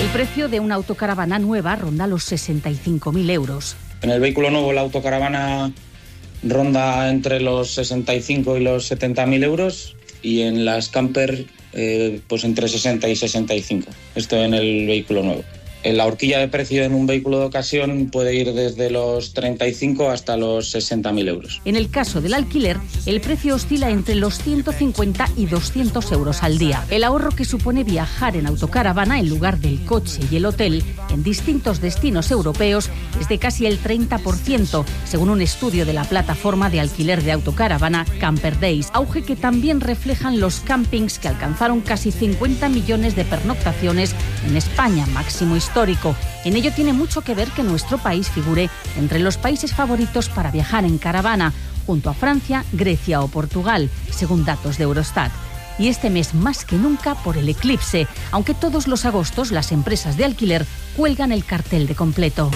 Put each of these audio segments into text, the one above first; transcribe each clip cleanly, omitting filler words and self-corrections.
El precio de una autocaravana nueva ronda los 65.000 euros. En el vehículo nuevo la autocaravana ronda entre los 65 y los 70.000 euros y en las camper pues entre 60 y 65. Esto en el vehículo nuevo. La horquilla de precio en un vehículo de ocasión puede ir desde los 35 hasta los 60.000 euros. En el caso del alquiler, el precio oscila entre los 150 y 200 euros al día. El ahorro que supone viajar en autocaravana en lugar del coche y el hotel en distintos destinos europeos es de casi el 30%, según un estudio de la plataforma de alquiler de autocaravana Camper Days. Auge que también reflejan los campings, que alcanzaron casi 50 millones de pernoctaciones en España, máximo histórico. En ello tiene mucho que ver que nuestro país figure entre los países favoritos para viajar en caravana, junto a Francia, Grecia o Portugal, según datos de Eurostat. Y este mes más que nunca por el eclipse, aunque todos los agostos las empresas de alquiler cuelgan el cartel de completo.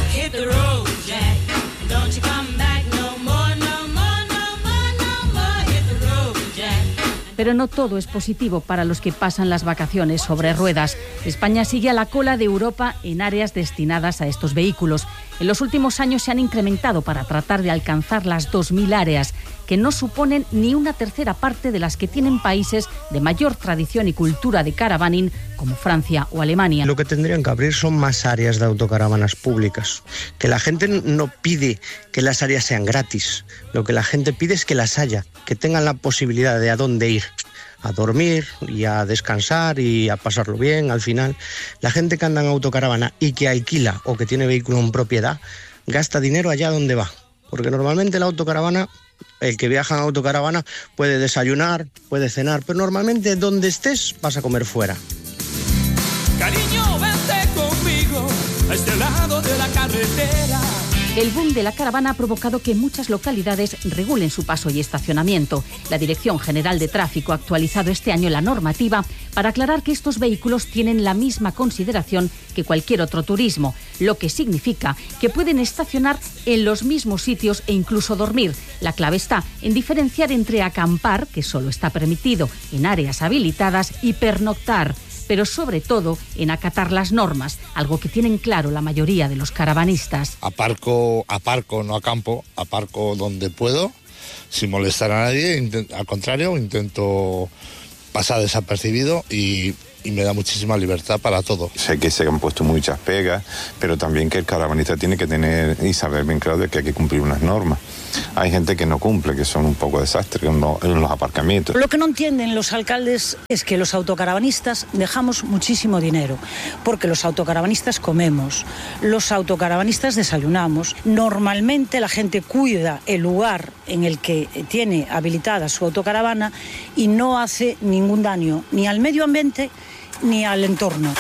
Pero no todo es positivo para los que pasan las vacaciones sobre ruedas. España sigue a la cola de Europa en áreas destinadas a estos vehículos. En los últimos años se han incrementado para tratar de alcanzar las 2.000 áreas, que no suponen ni una tercera parte de las que tienen países de mayor tradición y cultura de caravaning como Francia o Alemania. Lo que tendrían que abrir son más áreas de autocaravanas públicas. Que la gente no pide que las áreas sean gratis. Lo que la gente pide es que las haya, que tengan la posibilidad de a dónde ir. A dormir y a descansar y a pasarlo bien. Al final, la gente que anda en autocaravana y que alquila o que tiene vehículo en propiedad, gasta dinero allá donde va. Porque normalmente la autocaravana, el que viaja en autocaravana puede desayunar, puede cenar, pero normalmente donde estés vas a comer fuera. Cariño, vente conmigo a este lado de la carretera. El boom de la caravana ha provocado que muchas localidades regulen su paso y estacionamiento. La Dirección General de Tráfico ha actualizado este año la normativa para aclarar que estos vehículos tienen la misma consideración que cualquier otro turismo, lo que significa que pueden estacionar en los mismos sitios e incluso dormir. La clave está en diferenciar entre acampar, que solo está permitido en áreas habilitadas, y pernoctar, pero sobre todo en acatar las normas, algo que tienen claro la mayoría de los caravanistas. Aparco, no acampo, aparco donde puedo, sin molestar a nadie, al contrario, intento pasar desapercibido y me da muchísima libertad para todo. Sé que se han puesto muchas pegas, pero también que el caravanista tiene que tener y saber bien claro de que hay que cumplir unas normas. Hay gente que no cumple, que son un poco desastres en los aparcamientos. Lo que no entienden los alcaldes es que los autocaravanistas dejamos muchísimo dinero, porque los autocaravanistas comemos, los autocaravanistas desayunamos. Normalmente la gente cuida el lugar en el que tiene habilitada su autocaravana y no hace ningún daño ni al medio ambiente ni al entorno.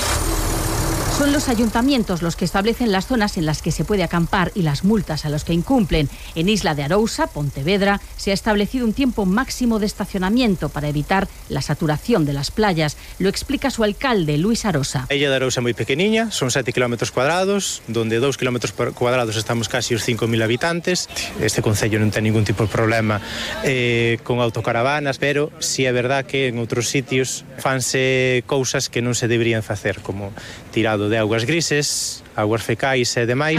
Son los ayuntamientos los que establecen las zonas en las que se puede acampar y las multas a los que incumplen. En Isla de Arousa, Pontevedra, se ha establecido un tiempo máximo de estacionamiento para evitar la saturación de las playas. Lo explica su alcalde, Luis Arosa. A Illa de Arousa é moi pequeniña, son 7 km cuadrados, donde 2 km cuadrados estamos casi os 5.000 habitantes. Este concello non ten ningún tipo de problema con autocaravanas, pero si é verdad que en outros sitios fanse cousas que non se deberían facer, como tirado de augas grises, augas fecais e demais.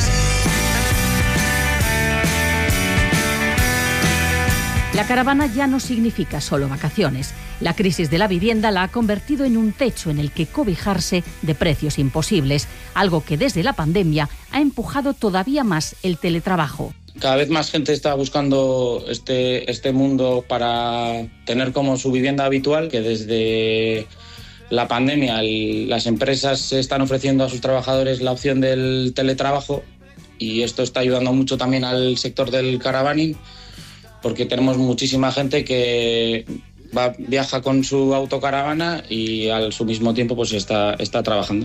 La caravana ya no significa solo vacaciones. La crisis de la vivienda la ha convertido en un techo en el que cobijarse de precios imposibles, algo que desde la pandemia ha empujado todavía más el teletrabajo. Cada vez más gente está buscando este mundo para tener como su vivienda habitual, que desde la pandemia las empresas están ofreciendo a sus trabajadores la opción del teletrabajo, y esto está ayudando mucho también al sector del caravaning, porque tenemos muchísima gente que viaja con su autocaravana y al su mismo tiempo pues está trabajando.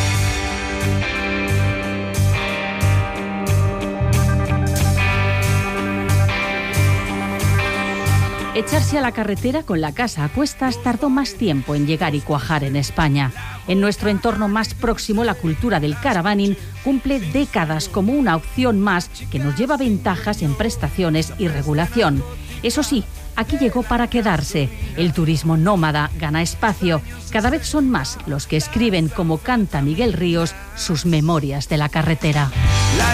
Echarse a la carretera con la casa a cuestas tardó más tiempo en llegar y cuajar en España. En nuestro entorno más próximo, la cultura del caravaning cumple décadas como una opción más que nos lleva ventajas en prestaciones y regulación. Eso sí, aquí llegó para quedarse. El turismo nómada gana espacio. Cada vez son más los que escriben, como canta Miguel Ríos, sus memorias de la carretera.